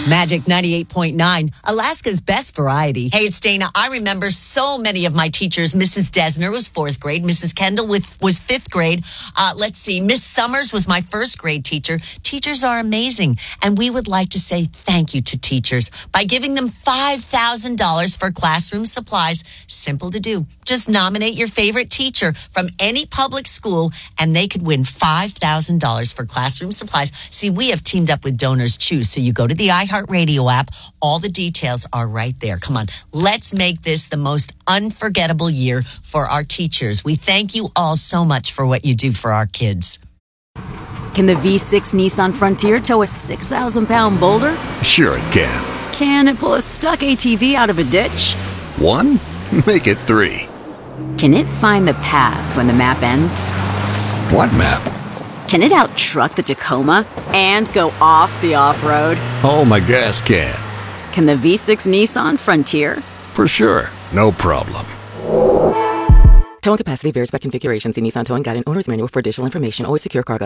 Magic 98.9, Alaska's best variety. Hey, it's Dana. I remember so many of my teachers. Mrs. Desner was 4th grade. Mrs. Kendall was 5th grade. Let's see. Miss Summers was my 1st grade teacher. Teachers are amazing. And we would like to say thank you to teachers by giving them $5,000 for classroom supplies. Simple to do. Just nominate your favorite teacher from any public school and they could win $5,000 for classroom supplies. See, we have teamed up with Donors Choose. So you go to the iHeartRadio app. All the details are right there. Come on. Let's make this the most unforgettable year for our teachers. We thank you all so much for what you do for our kids. Can the V6 Nissan Frontier tow a 6,000-pound boulder? Sure it can. Can it pull a stuck ATV out of a ditch? 1? Make it 3. Can it find the path when the map ends? What map? Can it out-truck the Tacoma and go off the off-road? Oh, my gas can. Can the V6 Nissan Frontier? For sure. No problem. Towing capacity varies by configuration. See Nissan Towing Guide and Owner's Manual for additional information. Always secure cargo.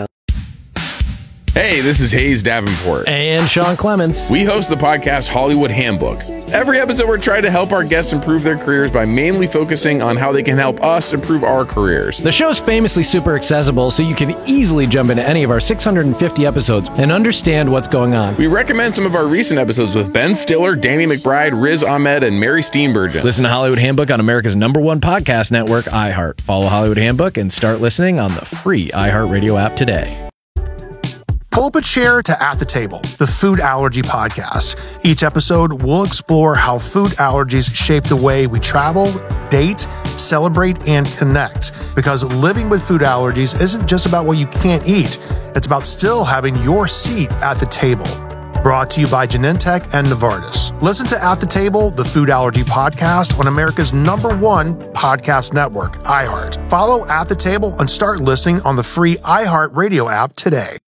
Hey, this is Hayes Davenport. And Sean Clements. We host the podcast Hollywood Handbook. Every episode, we're trying to help our guests improve their careers by mainly focusing on how they can help us improve our careers. The show's famously super accessible, so you can easily jump into any of our 650 episodes and understand what's going on. We recommend some of our recent episodes with Ben Stiller, Danny McBride, Riz Ahmed, and Mary Steenburgen. Listen to Hollywood Handbook on America's #1 podcast network, iHeart. Follow Hollywood Handbook and start listening on the free iHeartRadio app today. Pull up a chair to At the Table, the food allergy podcast. Each episode, we'll explore how food allergies shape the way we travel, date, celebrate, and connect. Because living with food allergies isn't just about what you can't eat. It's about still having your seat at the table. Brought to you by Genentech and Novartis. Listen to At the Table, the food allergy podcast on America's #1 podcast network, iHeart. Follow At the Table and start listening on the free iHeartRadio app today.